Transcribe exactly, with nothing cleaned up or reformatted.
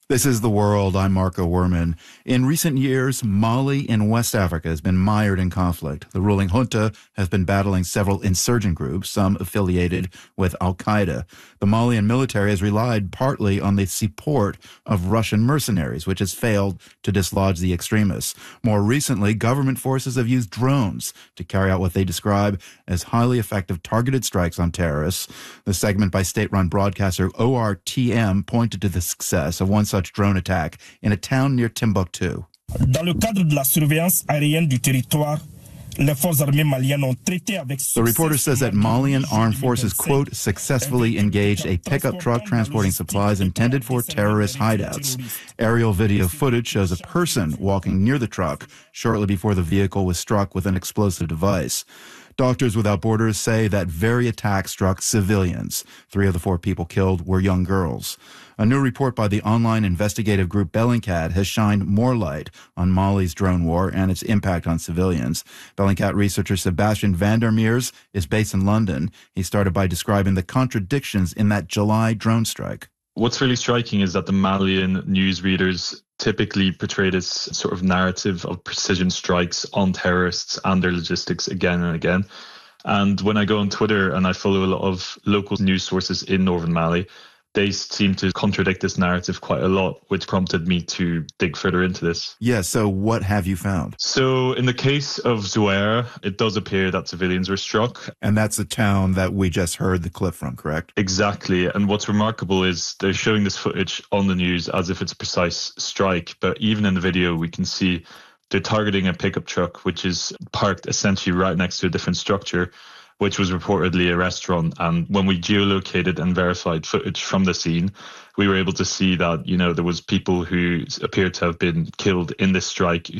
This is The World. I'm Marco Werman. In recent years, Mali in West Africa has been mired in conflict. The ruling junta has been battling several insurgent groups, some affiliated with al-Qaeda. The Malian military has relied partly on the support of Russian mercenaries, which has failed to dislodge the extremists. More recently, government forces have used drones to carry out what they describe as highly effective targeted strikes on terrorists. The segment by state-run broadcaster O R T M pointed to the success of one such drone attack in a town near Timbuktu. Dans le cadre de la surveillance aérienne du territoire, les forces armées maliennes ont traité avec The reporter says that Malian armed forces, quote, successfully engaged a pickup truck transporting supplies intended for terrorist hideouts. Aerial video footage shows a person walking near the truck shortly before the vehicle was struck with an explosive device. Doctors Without Borders say that very attack struck civilians. Three of the four people killed were young girls. A new report by the online investigative group Bellingcat has shined more light on Mali's drone war and its impact on civilians. Bellingcat researcher Sebastian van der Meers is based in London. He started by describing the contradictions in that July drone strike. What's really striking is that the Malian newsreaders typically portray this sort of narrative of precision strikes on terrorists and their logistics again and again. And when I go on Twitter and I follow a lot of local news sources in northern Mali, they seem to contradict this narrative quite a lot, which prompted me to dig further into this. Yeah, so what have you found? So in the case of Zouer, it does appear that civilians were struck. And that's the town that we just heard the clip from, correct? Exactly. And what's remarkable is they're showing this footage on the news as if it's a precise strike. But even in the video, we can see they're targeting a pickup truck, which is parked essentially right next to a different structure, which was reportedly a restaurant. And when we geolocated and verified footage from the scene, we were able to see that, you know, there was people who appeared to have been killed in this strike